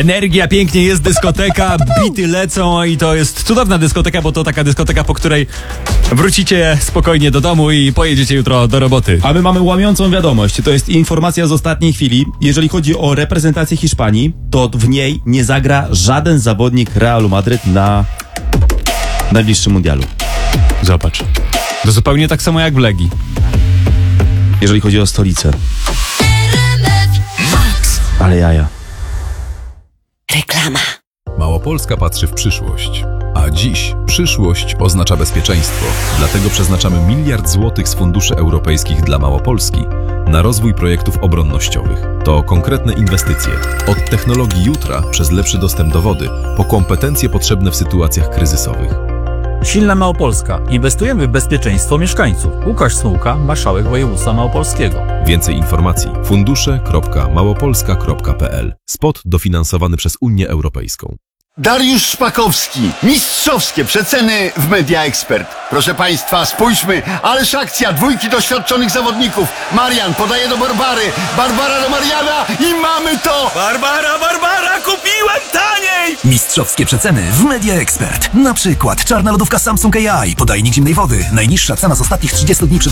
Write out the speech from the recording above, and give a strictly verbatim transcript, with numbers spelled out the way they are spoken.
Energia, pięknie, jest dyskoteka, bity lecą i to jest cudowna dyskoteka, bo to taka dyskoteka, po której wrócicie spokojnie do domu i pojedziecie jutro do roboty. A my mamy łamiącą wiadomość. To jest informacja z ostatniej chwili. Jeżeli chodzi o reprezentację Hiszpanii, to w niej nie zagra żaden zawodnik Realu Madryt na najbliższym mundialu. Zobacz. To zupełnie tak samo jak w Legii. Jeżeli chodzi o stolicę. Ale jaja. Reklama. Małopolska patrzy w przyszłość. A dziś przyszłość oznacza bezpieczeństwo. Dlatego przeznaczamy miliard złotych z funduszy europejskich dla Małopolski na rozwój projektów obronnościowych. To konkretne inwestycje. Od technologii jutra przez lepszy dostęp do wody, po kompetencje potrzebne w sytuacjach kryzysowych. Silna Małopolska. Inwestujemy w bezpieczeństwo mieszkańców. Łukasz Smułka, marszałek województwa małopolskiego. Więcej informacji fundusze kropka małopolska kropka p l. Spot dofinansowany przez Unię Europejską. Dariusz Szpakowski. Mistrzowskie przeceny w Media Expert. Proszę Państwa, spójrzmy, ależ akcja dwójki doświadczonych zawodników. Marian podaje do Barbary, Barbara do Mariana i mamy to! Barbara, Barbara, kupiłem taniej! Mistrzowskie przeceny w Media Expert. Na przykład czarna lodówka Samsung A I, podajnik zimnej wody. Najniższa cena z ostatnich trzydziestu dni przed